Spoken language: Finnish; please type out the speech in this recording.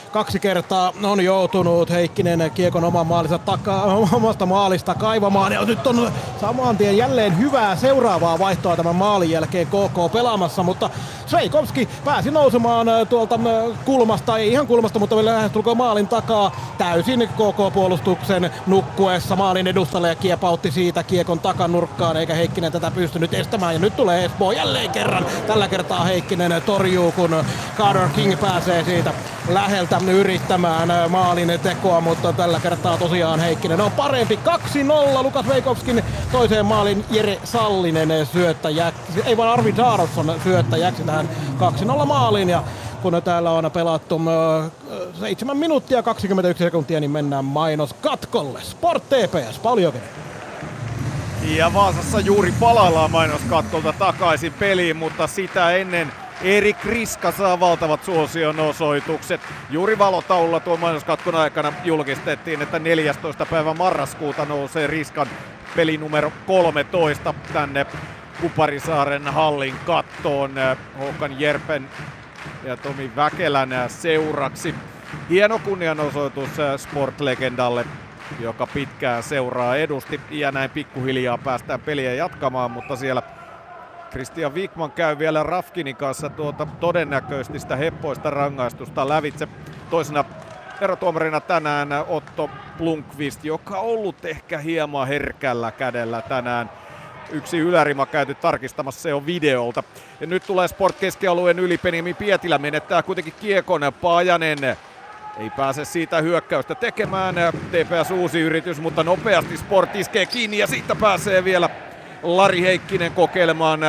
2 kertaa on joutunut Heikkinen kiekon oman maalinsa omasta maalista kaivamaan. Ja nyt on saman tien jälleen hyvää seuraavaa vaihtoa tämän maalin jälkeen KK pelaamassa, mutta Sveikovski pääsi nousemaan tuolta kulmasta, ei ihan kulmasta, mutta vielä lähestulkoon maalin takaa täysin KK-puolustuksen nukkuessa maalin edustalle ja kiepautti siitä kiekon takanurkkaan, eikä Heikkinen tätä pystynyt estämään. Ja nyt tulee Espoo jälleen kerran. Tällä kertaa Heikkinen torjuu, kun Carter King pääsee siitä läheltä yrittämään maalin tekoa, mutta tällä kertaa tosiaan Heikkinen on parempi. 2-0 Lukas Sveikovskin toiseen maalin Jere Sallinen syöttäjäksi, ei vaan Arvid Daroson syöttäjäksi tähän 2-0 maaliin. Ja kun täällä on pelattu 7 minuuttia 21 sekuntia, niin mennään mainoskatkolle. Sport TPS, Pauli Jokinen. Ja Vaasassa juuri palaillaan mainoskatkolta takaisin peliin, mutta sitä ennen Erik Riska saa valtavat suosionosoitukset. Juuri valotaululla tuon mainoskatkon aikana julkistettiin, että 14. päivä marraskuuta nousee Riskan peli numero 13 tänne Kuparisaaren hallin kattoon Håkan Järpen ja Tomi Väkelän seuraksi. Hieno kunnianosoitus sportlegendalle, joka pitkään seuraa edusti, ja näin pikkuhiljaa päästään peliä jatkamaan, mutta siellä Christian Wikman käy vielä Rafkinin kanssa todennäköisesti sitä heppoista rangaistusta lävitse. Toisena erotuomarina tänään Otto Blomqvist, joka on ollut ehkä hieman herkällä kädellä tänään. Yksi ylärima käyty tarkistamassa, se on videolta. Ja nyt tulee Sport keskialueen yli, Benjamin Pietilä menettää kuitenkin kiekon. Paajanen ei pääse siitä hyökkäystä tekemään. TPS uusi yritys, mutta nopeasti Sport iskee kiinni ja siitä pääsee vielä Lari Heikkinen kokeilemaan